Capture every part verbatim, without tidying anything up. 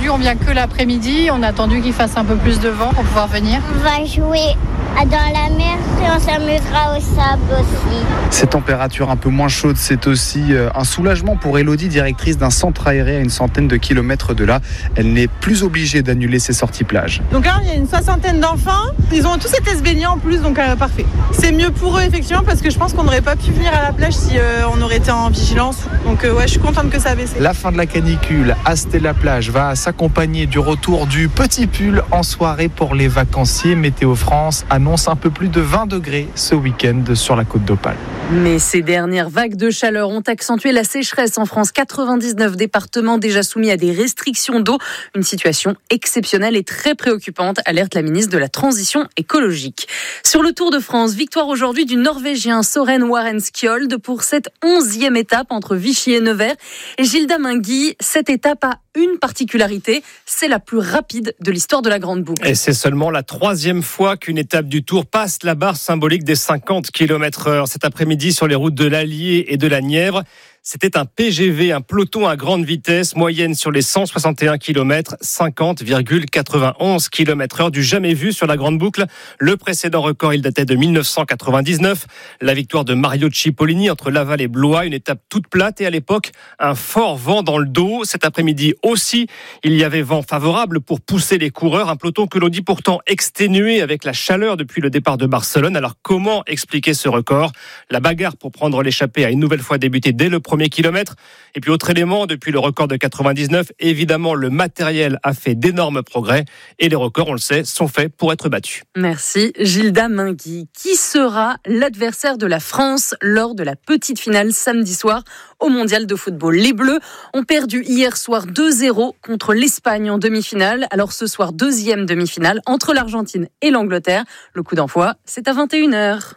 Aujourd'hui, on vient que l'après-midi. On a attendu qu'il fasse un peu plus de vent pour pouvoir venir. On va jouer dans la mer et on s'amusera au sable aussi. Ces températures un peu moins chaudes, c'est aussi un soulagement pour Elodie, directrice d'un centre aéré à une centaine de kilomètres de là. Elle n'est plus obligée d'annuler ses sorties plage. Donc là, il y a une soixantaine d'enfants. Ils ont tous été se baigner en plus, donc euh, parfait. C'est mieux pour eux, effectivement, parce que je pense qu'on n'aurait pas pu venir à la plage si euh, on aurait été en vigilance. Donc euh, ouais, je suis contente que ça a baissé. La fin de la canicule à Stella-Plage va s'accompagner du retour du petit pull en soirée pour les vacanciers. Météo France annonce un peu plus de vingt degrés ce week-end sur la côte d'Opale. Mais ces dernières vagues de chaleur ont accentué la sécheresse en France. quatre-vingt-dix-neuf départements déjà soumis à des restrictions d'eau. Une situation exceptionnelle et très préoccupante, alerte la ministre de la Transition écologique. Sur le Tour de France, victoire aujourd'hui du Norvégien Søren Waren-Skjold pour cette onzième étape entre Vichy et Nevers. Et Gilda Mingui, cette étape a une particularité, c'est la plus rapide de l'histoire de la Grande Boucle. Et c'est seulement la troisième fois qu'une étape du Tour passe la barre symbolique des cinquante kilomètres heure. Cet après-midi sur les routes de l'Allier et de la Nièvre, c'était un P G V, un peloton à grande vitesse, moyenne sur les cent soixante et un kilomètres, cinquante virgule quatre-vingt-onze kilomètres heure, du jamais vu sur la Grande Boucle. Le précédent record, il datait de dix-neuf cent quatre-vingt-dix-neuf. La victoire de Mario Cipollini entre Laval et Blois, une étape toute plate et à l'époque, un fort vent dans le dos. Cet après-midi aussi, il y avait vent favorable pour pousser les coureurs. Un peloton que l'on dit pourtant exténué avec la chaleur depuis le départ de Barcelone. Alors comment expliquer ce record ? La bagarre pour prendre l'échappée a une nouvelle fois débuté dès le premier kilomètre. Et puis autre élément, depuis le record de quatre-vingt-dix-neuf, évidemment le matériel a fait d'énormes progrès et les records, on le sait, sont faits pour être battus. Merci Gilda Mingui. Qui sera l'adversaire de la France lors de la petite finale samedi soir au Mondial de football ? Les Bleus ont perdu hier soir deux zéro contre l'Espagne en demi-finale. Alors ce soir, deuxième demi-finale entre l'Argentine et l'Angleterre. Le coup d'envoi, c'est à vingt et une heures.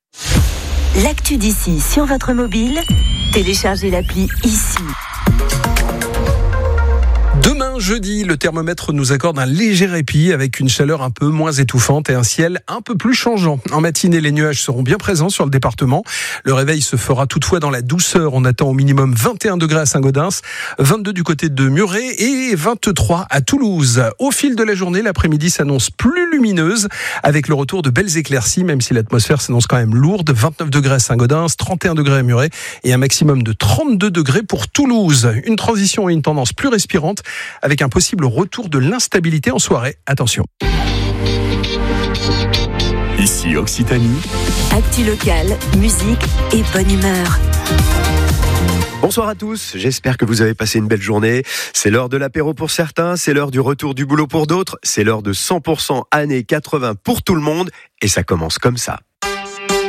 L'actu d'ici sur votre mobile, téléchargez l'appli ici. Demain, jeudi, le thermomètre nous accorde un léger répit avec une chaleur un peu moins étouffante et un ciel un peu plus changeant. En matinée, les nuages seront bien présents sur le département. Le réveil se fera toutefois dans la douceur. On attend au minimum vingt et un degrés à Saint-Gaudens, vingt-deux du côté de Muret et vingt-trois à Toulouse. Au fil de la journée, l'après-midi s'annonce plus lumineuse avec le retour de belles éclaircies, même si l'atmosphère s'annonce quand même lourde. vingt-neuf degrés à Saint-Gaudens, trente et un degrés à Muret et un maximum de trente-deux degrés pour Toulouse. Une transition et une tendance plus respirante avec un possible retour de l'instabilité en soirée. Attention. Ici Occitanie. Actu locale, musique et bonne humeur. Bonsoir à tous, j'espère que vous avez passé une belle journée. C'est l'heure de l'apéro pour certains, c'est l'heure du retour du boulot pour d'autres, c'est l'heure de cent pour cent années quatre-vingts pour tout le monde et ça commence comme ça.